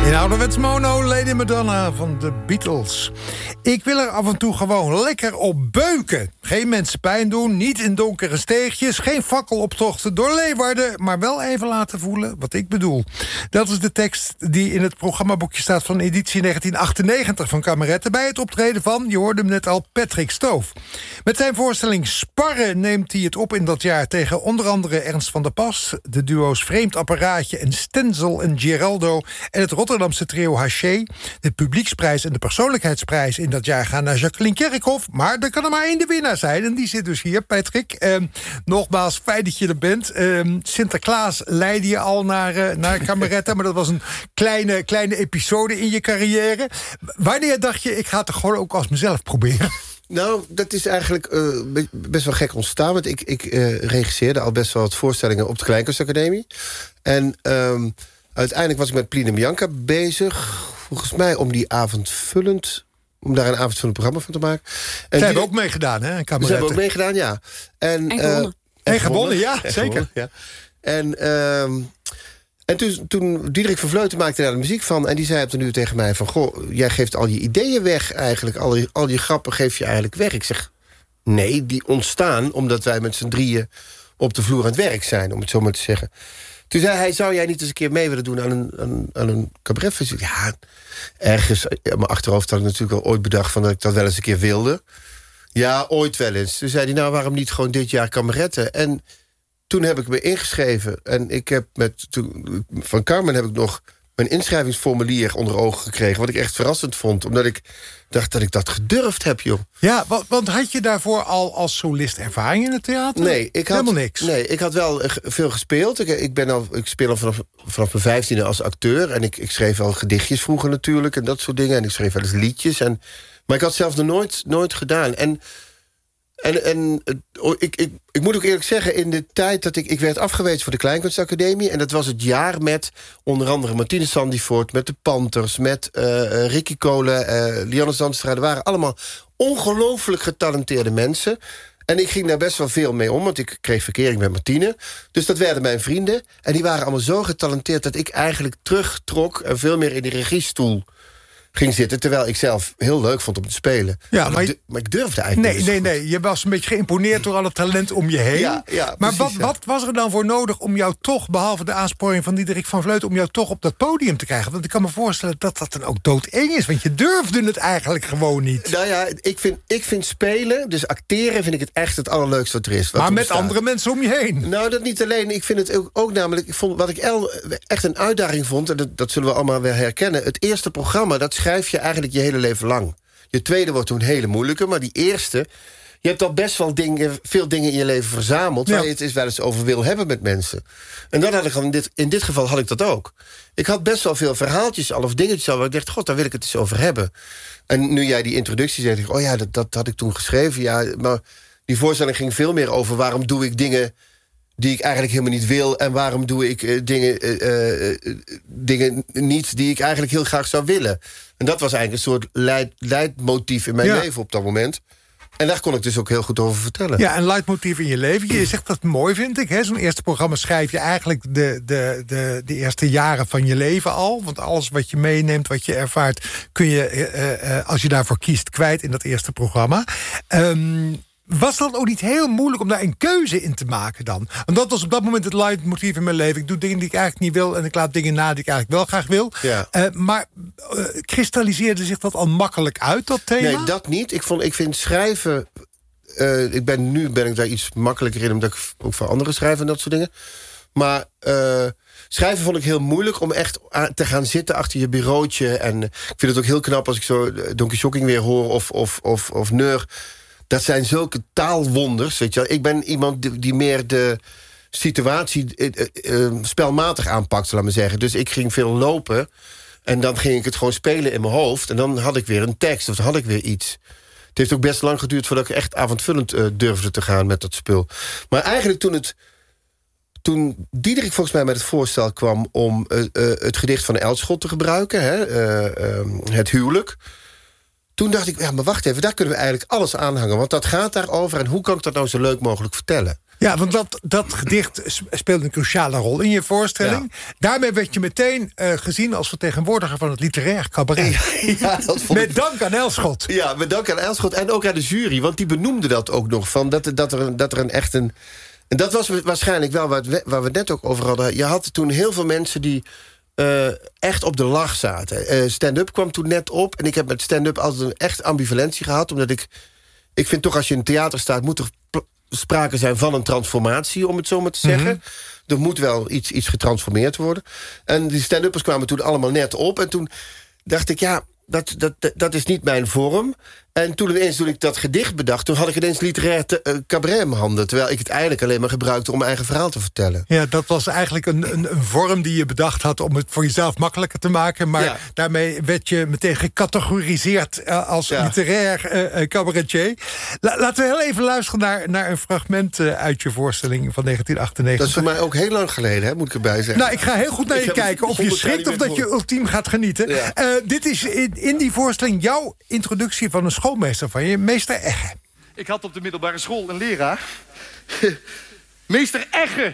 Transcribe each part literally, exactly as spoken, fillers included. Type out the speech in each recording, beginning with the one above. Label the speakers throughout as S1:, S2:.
S1: In ouderwets mono, Lady Madonna van de Beatles. Ik wil er af en toe gewoon lekker op beuken. Geen mensen pijn doen, niet in donkere steegjes... geen fakkeloptochten door Leeuwarden... maar wel even laten voelen wat ik bedoel. Dat is de tekst die in het programmaboekje staat... van editie negentien achtennegentig van Kameretten... bij het optreden van, je hoorde hem net al, Patrick Stoof. Met zijn voorstelling Sparren neemt hij het op in dat jaar... tegen onder andere Ernst van der Pas... de duo's Vreemd Apparaatje en Stenzel en Geraldo... en het Rotterdamse trio Haché. De publieksprijs en de persoonlijkheidsprijs in dat jaar gaan naar Jacqueline Kerkhoff. Maar er kan er maar één de winnaar zijn. En die zit dus hier, Patrick. Uh, nogmaals, fijn dat je er bent. Uh, Sinterklaas leidde je al naar, uh, naar Kameretten. Maar dat was een kleine, kleine episode in je carrière. Wanneer dacht je, ik ga het er gewoon ook als mezelf proberen?
S2: Nou, dat is eigenlijk uh, best wel gek ontstaan. Want ik, ik uh, regisseerde al best wel wat voorstellingen op de Kleinkunstacademie. En um, uiteindelijk was ik met Pline Bianca bezig... volgens mij om die avondvullend... om daar een avondvullend programma van te maken. En
S1: Ze hebben ook meegedaan, hè?
S2: Ze hebben ook meegedaan, ja. En,
S3: en gewonnen.
S2: Uh,
S1: en gewonnen, ja,
S2: en
S1: zeker.
S2: Gewonnen, ja. En, uh, en toen, toen Diederik van Vleuten maakte daar de muziek van... en die zei op de nu tegen mij van... goh, jij geeft al je ideeën weg eigenlijk. Al je, al je grappen geef je eigenlijk weg. Ik zeg, nee, die ontstaan omdat wij met z'n drieën... op de vloer aan het werk zijn, om het zo maar te zeggen. Toen zei hij, zou jij niet eens een keer mee willen doen aan een, aan, aan een cabaretfestival? Ja, ergens, ja, mijn achterhoofd had ik natuurlijk al ooit bedacht... van dat ik dat wel eens een keer wilde. Ja, ooit wel eens. Toen zei hij, nou, waarom niet gewoon dit jaar Kameretten? En toen heb ik me ingeschreven. En ik heb met, toen, van Carmen heb ik nog mijn inschrijvingsformulier onder ogen gekregen... wat ik echt verrassend vond, omdat ik dacht dat ik dat gedurfd heb, joh.
S1: Ja, want, want had je daarvoor al als solist ervaring in het theater?
S2: Nee, ik had
S1: helemaal niks.
S2: Nee, ik had wel veel gespeeld. Ik, ik, ben al, ik speel al vanaf, vanaf mijn vijftiende als acteur. En ik, ik schreef al gedichtjes vroeger natuurlijk en dat soort dingen. En ik schreef wel eens liedjes. En, maar ik had zelf nog nooit, nooit gedaan. En, en, en ik, ik, ik moet ook eerlijk zeggen, in de tijd dat ik... ik werd afgewezen voor de Kleinkunstacademie... en dat was het jaar met onder andere Martine Sandifort... met de Panthers, met uh, Ricky Kolen, uh, Lianne Zandstra. Er waren allemaal ongelooflijk getalenteerde mensen... En ik ging daar best wel veel mee om, want ik kreeg verkering met Martine. Dus dat werden mijn vrienden. En die waren allemaal zo getalenteerd dat ik eigenlijk terugtrok... en veel meer in de regiestoel ging zitten... terwijl ik zelf heel leuk vond om te spelen.
S1: Ja,
S2: maar,
S1: maar,
S2: ik, maar ik durfde eigenlijk
S1: nee,
S2: niet.
S1: Nee, nee, je was een beetje geïmponeerd door al het talent om je heen.
S2: Ja, ja,
S1: maar
S2: precies,
S1: wat,
S2: ja.
S1: wat was er dan voor nodig om jou toch... behalve de aansporing van Diederik van Vleuten... om jou toch op dat podium te krijgen? Want ik kan me voorstellen dat dat dan ook doodeng is. Want je durfde het eigenlijk gewoon niet.
S2: Nou ja, ik vind, ik vind spelen, dus acteren... vind ik het echt het allerleukste wat er is. Wat
S1: maar
S2: er
S1: met
S2: bestaat.
S1: andere mensen om je heen.
S2: Nou, dat niet alleen. Ik vind het ook, ook namelijk... Ik vond, wat ik el, echt een uitdaging vond... en dat, dat zullen we allemaal weer herkennen... het eerste programma, dat schrijf je eigenlijk je hele leven lang. Je tweede wordt toen hele moeilijke, maar die eerste... je hebt al best wel dingen, veel dingen in je leven verzameld...
S1: Ja.
S2: waar je het eens wel eens over wil hebben met mensen. En dat had ik al in dit, in dit geval had ik dat ook. Ik had best wel veel verhaaltjes al of dingetjes al... waar ik dacht, god, daar wil ik het eens over hebben. En nu jij die introductie zegt, oh ja, dat, dat had ik toen geschreven. Ja, maar die voorstelling ging veel meer over... waarom doe ik dingen die ik eigenlijk helemaal niet wil... en waarom doe ik uh, dingen, uh, uh, dingen niet die ik eigenlijk heel graag zou willen. En dat was eigenlijk een soort leid, leidmotief in mijn
S1: Ja.
S2: leven op dat moment. En daar kon ik dus ook heel goed over vertellen.
S1: Ja, een leidmotief in je leven. Je zegt dat mooi, vind ik. Zo'n eerste programma schrijf je eigenlijk de, de, de, de eerste jaren van je leven al. Want alles wat je meeneemt, wat je ervaart... kun je, uh, uh, als je daarvoor kiest, kwijt in dat eerste programma. Um, Was dat ook niet heel moeilijk om daar een keuze in te maken dan? Want dat was op dat moment het leidmotief in mijn leven. Ik doe dingen die ik eigenlijk niet wil... en ik laat dingen na die ik eigenlijk wel graag wil.
S2: Ja.
S1: Uh, maar uh, kristalliseerde zich dat al makkelijk uit, dat thema?
S2: Nee, dat niet. Ik, vond, ik vind schrijven... Uh, ik ben, nu ben ik daar iets makkelijker in... omdat ik ook voor anderen schrijf en dat soort dingen. Maar uh, schrijven vond ik heel moeilijk... om echt te gaan zitten achter je bureautje. En ik vind het ook heel knap als ik zo Don Quixote weer hoor... of, of, of, of Neur... Dat zijn zulke taalwonders, weet je wel. Ik ben iemand die, die meer de situatie uh, uh, spelmatig aanpakt, zal ik maar zeggen. Dus ik ging veel lopen en dan ging ik het gewoon spelen in mijn hoofd... en dan had ik weer een tekst of dan had ik weer iets. Het heeft ook best lang geduurd voordat ik echt avondvullend uh, durfde te gaan met dat spul. Maar eigenlijk toen het... Toen Diederik volgens mij met het voorstel kwam om uh, uh, het gedicht van Elschot te gebruiken... Hè, uh, uh, het huwelijk... Toen dacht ik, ja, maar wacht even, daar kunnen we eigenlijk alles aanhangen. Want dat gaat daarover en hoe kan ik dat nou zo leuk mogelijk vertellen?
S1: Ja, want dat, dat gedicht speelt een cruciale rol in je voorstelling. Ja. Daarmee werd je meteen uh, gezien als vertegenwoordiger van het literair cabaret.
S2: Ja, dat vond
S1: met
S2: ik...
S1: dank aan Elschot.
S2: Ja, met dank aan Elschot en ook aan de jury. Want die benoemde dat ook nog. Van dat, dat, er, dat er een echt een... En dat was waarschijnlijk wel waar, het, waar we het net ook over hadden. Je had toen heel veel mensen die uh, echt op de lach zaten. Uh, stand-up kwam toen net op. En ik heb met stand-up altijd een echt ambivalentie gehad. Omdat ik... Ik vind toch als je in een theater staat... moet er sprake zijn van een transformatie, om het zo maar te zeggen. Mm-hmm. Er moet wel iets, iets getransformeerd worden. En die stand-uppers kwamen toen allemaal net op. En toen dacht ik, ja, dat, dat, dat is niet mijn vorm. En toen ineens, toen ik dat gedicht bedacht... toen had ik ineens literair te, uh, cabaret in mijn handen. Terwijl ik het eigenlijk alleen maar gebruikte om mijn eigen verhaal te vertellen.
S1: Ja, dat was eigenlijk een, een, een vorm die je bedacht had... om het voor jezelf makkelijker te maken. Maar ja. daarmee werd je meteen gecategoriseerd uh, als ja. literair uh, cabaretier. La, laten we heel even luisteren naar, naar een fragment uh, uit je voorstelling van negentien achtennegentig.
S2: Dat is voor mij ook heel lang geleden, hè, moet ik erbij zeggen.
S1: Nou, ik ga heel goed naar ik je kijken of je schrikt of dat je ultiem gaat genieten. Ja. Uh, dit is in, in die voorstelling jouw introductie van een schoolmeester van je, meester Egge.
S3: Ik had op de middelbare school een leraar. Meester Egge.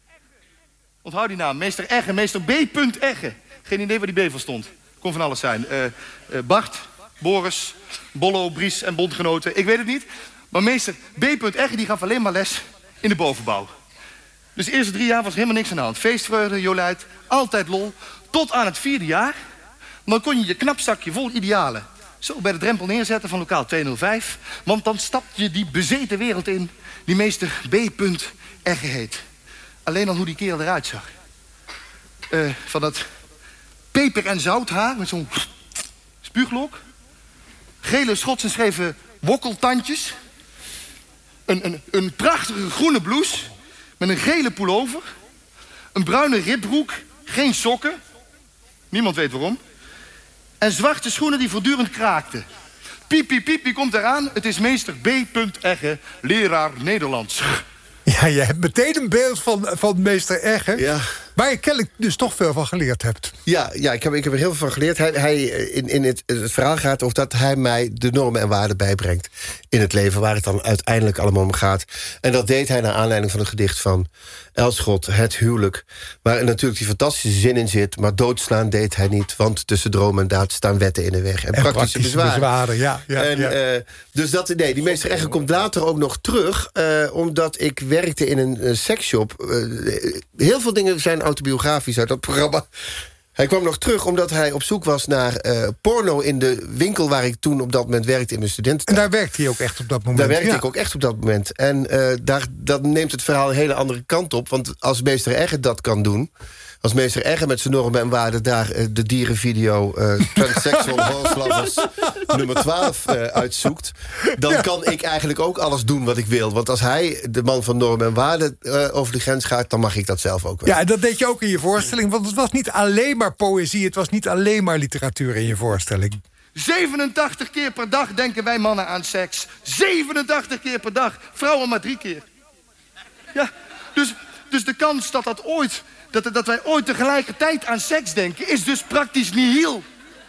S3: Onthoud die naam. Meester Egge. Meester B. Egge. Geen idee waar die B van stond. Kon van alles zijn. Uh, uh, Bart, Boris, Bollo, Bries en bondgenoten. Ik weet het niet. Maar meester B. Egge die gaf alleen maar les in de bovenbouw. Dus de eerste drie jaar was helemaal niks aan de hand. Feestvreugde, jolijt, altijd lol. Tot aan het vierde jaar. Dan kon je je knapzakje vol idealen zo bij de drempel neerzetten van lokaal tweehonderdvijf. Want dan stap je die bezeten wereld in die meester B. Egge heet. Alleen al hoe die kerel eruit zag. Uh, van dat peper- en zouthaar met zo'n spuuglok. Gele schots en schreven wokkeltandjes. Een, een, een prachtige groene blouse met een gele pullover. Een bruine ribbroek, geen sokken. Niemand weet waarom. En zwarte schoenen die voortdurend kraakten. Piep, piep, piep, wie komt eraan? Het is meester B. Egge, leraar Nederlands.
S1: Ja, je hebt meteen een beeld van, van meester Egge. Ja. Waar je kennelijk dus toch veel van geleerd hebt.
S2: Ja, ja ik, heb, ik heb er heel veel van geleerd. Hij, hij, in in het, het verhaal gaat over dat hij mij de normen en waarden bijbrengt in het leven, waar het dan uiteindelijk allemaal om gaat. En dat deed hij naar aanleiding van het gedicht van Elschot, Het huwelijk. Waar natuurlijk die fantastische zin in zit, maar doodslaan deed hij niet, want tussen droom en daad staan wetten in de weg. En, en praktische, praktische bezwaren. bezwaren
S1: ja, ja,
S2: en,
S1: ja.
S2: Uh, dus dat, nee, die meester Egge komt later ook nog terug, uh, omdat ik werkte in een uh, seksshop. Uh, heel veel dingen zijn autobiografisch uit dat programma. Hij kwam nog terug omdat hij op zoek was naar uh, porno in de winkel waar ik toen op dat moment werkte in mijn studententijd.
S1: En daar werkte hij ook echt op dat moment.
S2: Daar werkte
S1: ja.
S2: ik ook echt op dat moment. En uh, daar, dat neemt het verhaal een hele andere kant op. Want als meester Egge dat kan doen, als meester Egge met zijn normen en waarden daar uh, de dierenvideo uh, Transsexual Horse Lovers nummer twaalf uh, uitzoekt, dan ja. kan ik eigenlijk ook alles doen wat ik wil. Want als hij, de man van normen en waarden, uh, over de grens gaat, dan mag ik dat zelf ook wel.
S1: Ja, dat deed je ook in je voorstelling. Want het was niet alleen maar poëzie, het was niet alleen maar literatuur in je voorstelling.
S3: zevenentachtig keer per dag denken wij mannen aan seks. zevenentachtig keer per dag. Vrouwen maar drie keer. Ja, dus, dus de kans dat dat ooit... Dat, dat wij ooit tegelijkertijd aan seks denken, is dus praktisch nihil.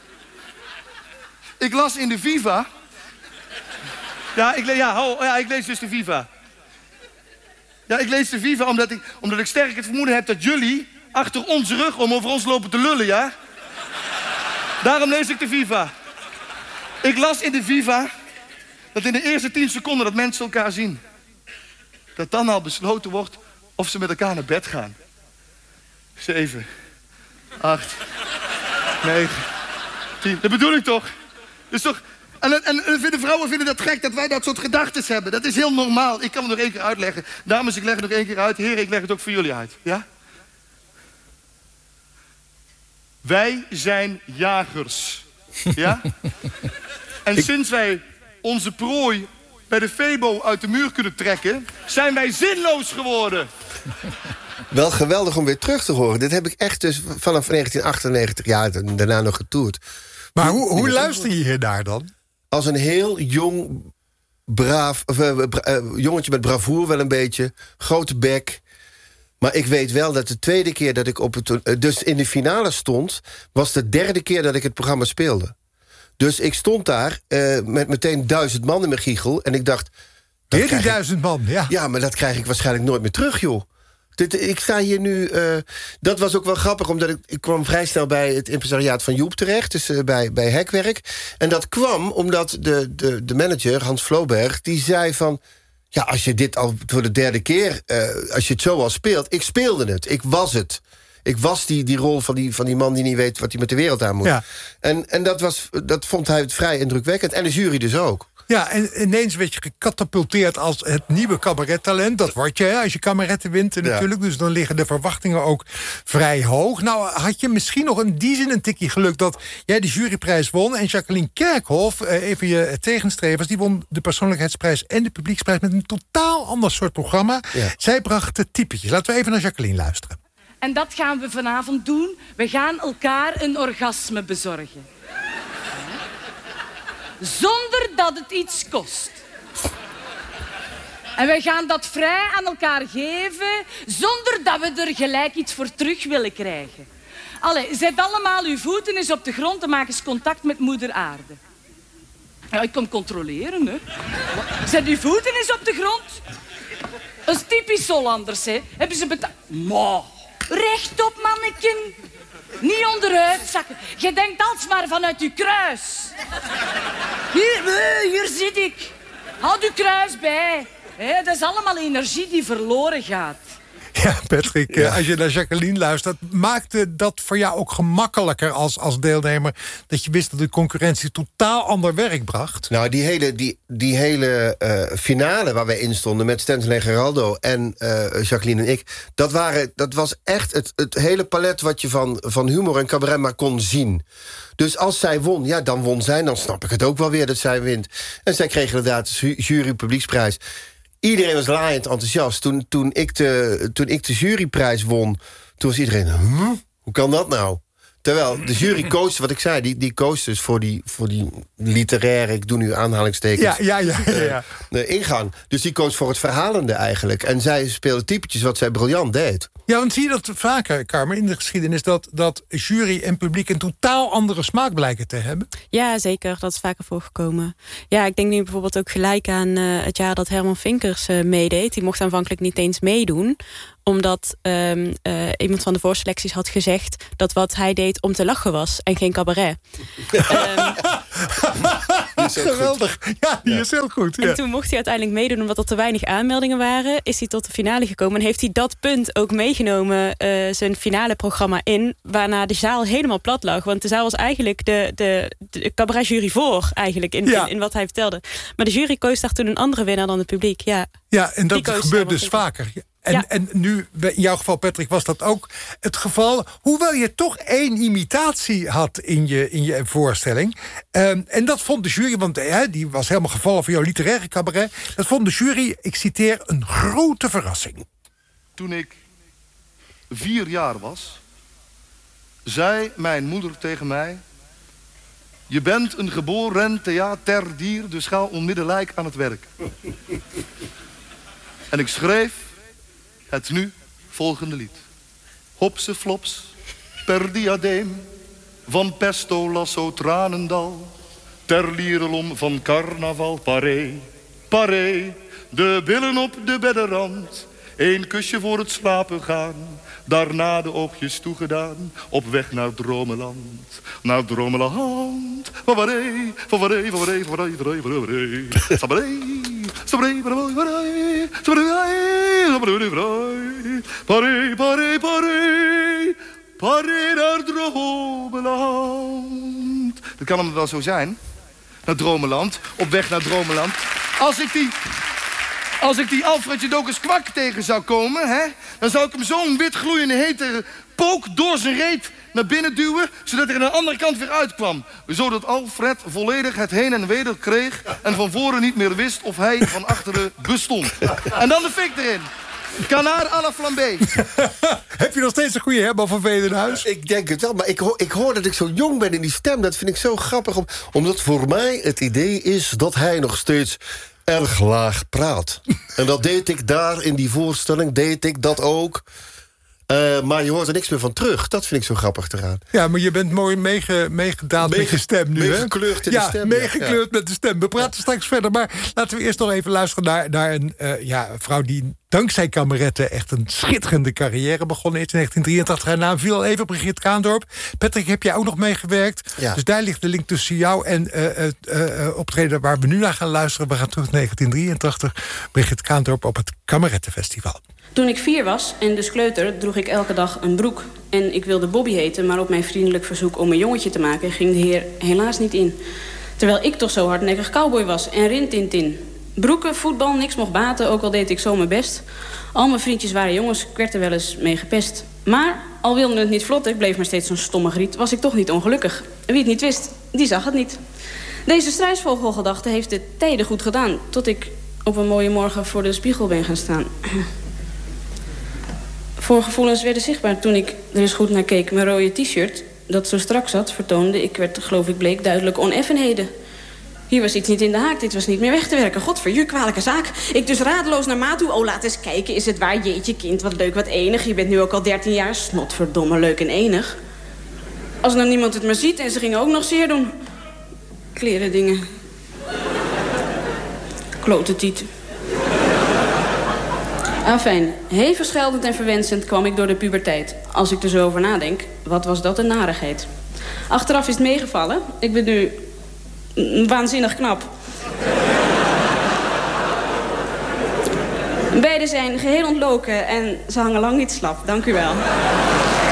S3: Ik las in de Viva... Ja, ik, le ja, oh, ja, ik lees dus de Viva. Ja, ik lees de Viva omdat ik, omdat ik sterk het vermoeden heb dat jullie achter onze rug om over ons lopen te lullen, ja? Daarom lees ik de Viva. Ik las in de Viva dat in de eerste tien seconden dat mensen elkaar zien, dat dan al besloten wordt of ze met elkaar naar bed gaan. Zeven, acht, negen, tien. Dat bedoel ik toch? Dus toch... En, en, en vinden vrouwen vinden dat gek dat wij dat soort gedachten hebben. Dat is heel normaal. Ik kan het nog één keer uitleggen. Dames, ik leg het nog één keer uit. Heren, ik leg het ook voor jullie uit. Ja? Wij zijn jagers. Ja? En ik... sinds wij onze prooi bij de Febo uit de muur kunnen trekken, zijn wij zinloos geworden.
S2: Wel geweldig om weer terug te horen. Dit heb ik echt dus vanaf negentien achtennegentig jaar daarna nog getoerd.
S1: Maar hoe, hoe luister je hier naar dan?
S2: Als een heel jong, braaf, of, uh, bra uh, jongetje met bravoer wel een beetje. Grote bek. Maar ik weet wel dat de tweede keer dat ik op het... Uh, dus in de finale stond, was de derde keer dat ik het programma speelde. Dus ik stond daar uh, met meteen duizend man in mijn giegel. En ik dacht,
S1: veertienduizend man, ja.
S2: Ja, maar dat krijg ik waarschijnlijk nooit meer terug, joh. Dit, ik sta hier nu... Uh, dat was ook wel grappig, omdat ik, ik kwam vrij snel bij het impresariaat van Joep terecht. Dus uh, bij, bij Hekwerk. En dat kwam omdat de, de, de manager, Hans Floberg, die zei van... Ja, als je dit al voor de derde keer, uh, als je het zo al speelt... Ik speelde het, ik was het. Ik was die, die rol van die, van die man die niet weet wat hij met de wereld aan moet. Ja. En, en dat, was, dat vond hij vrij indrukwekkend. En de jury dus ook.
S1: Ja, en ineens werd je gecatapulteerd als het nieuwe cabarettalent. Dat word je, hè, als je kameretten wint natuurlijk. Ja. Dus dan liggen de verwachtingen ook vrij hoog. Nou, had je misschien nog in die zin een tikkie geluk... dat jij de juryprijs won. En Jacqueline Kerkhoff, een van je tegenstrevers... die won de persoonlijkheidsprijs en de publieksprijs... met een totaal ander soort programma. Ja. Zij bracht de typetjes. Laten we even naar Jacqueline luisteren.
S4: En dat gaan we vanavond doen. We gaan elkaar een orgasme bezorgen. Zonder dat het iets kost. En wij gaan dat vrij aan elkaar geven... zonder dat we er gelijk iets voor terug willen krijgen. Allee, zet allemaal uw voeten eens op de grond... en maak eens contact met moeder aarde. Ja, ik kom controleren, hè. Zet uw voeten eens op de grond. Dat is typisch Hollanders, hè. Hebben ze betaald... Ma, rechtop, manneken. Niet onderuit zakken. Je denkt alsmaar vanuit uw kruis. Hier, hier zit ik. Houd uw kruis bij. He, dat is allemaal energie die verloren gaat.
S1: Ja, Patrick, ja. als je naar Jacqueline luistert... maakte dat voor jou ook gemakkelijker als, als deelnemer... dat je wist dat de concurrentie totaal ander werk bracht?
S2: Nou, die hele, die, die hele uh, finale waar wij in stonden... met Stenzel en Geraldo en uh, Jacqueline en ik... Dat, waren, dat was echt het, het hele palet wat je van, van humor en cabaret maar kon zien. Dus als zij won, ja, dan won zij. Dan snap ik het ook wel weer dat zij wint. En zij kreeg inderdaad de jury publieksprijs... Iedereen was laaiend enthousiast. Toen, toen, ik de, toen ik de juryprijs won, toen was iedereen... Huh? Hoe kan dat nou? Terwijl de jury koos, wat ik zei, die, die koos dus voor die, voor die literaire... ik doe nu aanhalingstekens,
S1: ja, ja, ja, ja, ja.
S2: Uh, de ingang. Dus die koos voor het verhalende eigenlijk. En zij speelde typetjes wat zij briljant deed.
S1: Ja, want zie je dat vaker, Carmen, in de geschiedenis... dat, dat jury en publiek een totaal andere smaak blijken te hebben?
S5: Ja, zeker. Dat is vaker voorgekomen. Ja, ik denk nu bijvoorbeeld ook gelijk aan uh, het jaar dat Herman Vinkers uh, meedeed. Die mocht aanvankelijk niet eens meedoen omdat um, uh, iemand van de voorselecties had gezegd... dat wat hij deed om te lachen was en geen cabaret. um,
S1: Geweldig. Ja, die ja. is heel goed. Ja.
S5: En toen mocht hij uiteindelijk meedoen omdat er te weinig aanmeldingen waren. Is hij tot de finale gekomen en heeft hij dat punt ook meegenomen... Uh, zijn finale programma in, waarna de zaal helemaal plat lag. Want de zaal was eigenlijk de, de, de cabaretjury voor, eigenlijk, in, ja. in, in wat hij vertelde. Maar de jury koos daar toen een andere winnaar dan het publiek. Ja,
S1: ja en dat gebeurt dus vaker. En, ja. en nu, in jouw geval, Patrick, was dat ook het geval. Hoewel je toch één imitatie had in je, in je voorstelling. Um, en dat vond de jury, want uh, die was helemaal gevallen voor jouw literaire cabaret. Dat vond de jury, ik citeer, een grote verrassing.
S3: Toen ik vier jaar was, zei mijn moeder tegen mij... Je bent een geboren theaterdier, dus ga onmiddellijk aan het werk. En ik schreef het nu volgende lied. Hopse flops, per diadeem, van pesto, lasso, tranendal. Ter lierelom van carnaval, paré, paré. De billen op de beddenrand, één kusje voor het slapen gaan. Daarna de oogjes toegedaan, op weg naar Dromeland. Naar Dromeland. Vavaré, vavaré, vavaré, vavaré, vavaré, vavaré. Sabaré, sabaré, vavaré, vavaré, sabaré, sabaré, vavaré. Paré, paré, paré, paré naar Dromeland. Dat kan hem wel zo zijn. Naar Dromeland, op weg naar Dromeland. Als ik die... Als ik die Alfred Jodocus Kwak tegen zou komen, hè, dan zou ik hem zo'n wit gloeiende hete pook door zijn reet naar binnen duwen, zodat hij er aan de andere kant weer uitkwam. Zodat Alfred volledig het heen en weder kreeg en van voren niet meer wist of hij van achteren bestond. En dan de fik erin. Canard à la flambé.
S1: Heb je nog steeds een goede Herman van Veen in huis?
S2: Ik denk het wel, maar ik hoor, ik hoor dat ik zo jong ben in die stem. Dat vind ik zo grappig. Om, omdat voor mij het idee is dat hij nog steeds erg laag praat. En dat deed ik daar in die voorstelling, deed ik dat ook. Uh, maar je hoort er niks meer van terug. Dat vind ik zo grappig eraan.
S1: Ja, maar je bent mooi meege, meegedaald
S2: Mege,
S1: met je stem nu, hè?
S2: Meegekleurd in
S1: ja,
S2: de stem.
S1: meegekleurd
S2: ja.
S1: met de stem. We praten straks verder, maar laten we eerst nog even luisteren naar, naar een uh, ja, vrouw die dankzij kameretten echt een schitterende carrière begonnen is in negentien drieëntachtig. Haar naam viel al even, Brigitte Kaandorp. Patrick, heb jij ook nog meegewerkt?
S2: Ja. Dus
S1: daar ligt de link tussen jou en uh, het uh, uh, optreden waar we nu naar gaan luisteren. We gaan terug naar negentien drieëntachtig. Brigitte Kaandorp op het Kamerettenfestival.
S6: Toen ik vier was en dus kleuter, droeg ik elke dag een broek. En ik wilde Bobby heten, maar op mijn vriendelijk verzoek om een jongetje te maken ging de heer helaas niet in. Terwijl ik toch zo hardnekkig cowboy was en rintintin. Broeken, voetbal, niks mocht baten, ook al deed ik zo mijn best. Al mijn vriendjes waren jongens, ik werd er wel eens mee gepest. Maar, al wilde het niet vlot, ik bleef maar steeds zo'n stomme griet, was ik toch niet ongelukkig. Wie het niet wist, die zag het niet. Deze struisvogelgedachte heeft het tijden goed gedaan, tot ik op een mooie morgen voor de spiegel ben gaan staan. Voorgevoelens werden zichtbaar toen ik er eens goed naar keek. Mijn rode t-shirt, dat zo strak zat, vertoonde... ik werd, geloof ik, bleek duidelijk oneffenheden. Hier was iets niet in de haak, dit was niet meer weg te werken. Godverjuur, kwalijke zaak. Ik dus radeloos naar ma toe. Oh, laat eens kijken, is het waar? Jeetje, kind, wat leuk, wat enig. Je bent nu ook al dertien jaar. Snotverdomme, leuk en enig. Als nou niemand het maar ziet en ze gingen ook nog zeer doen. Kleren dingen. Klote tiet. Afijn, hevig scheldend en verwensend kwam ik door de puberteit. Als ik er zo over nadenk, wat was dat een narigheid. Achteraf is het meegevallen. Ik ben nu waanzinnig knap. Beiden zijn geheel ontloken en ze hangen lang niet slap. Dank u wel.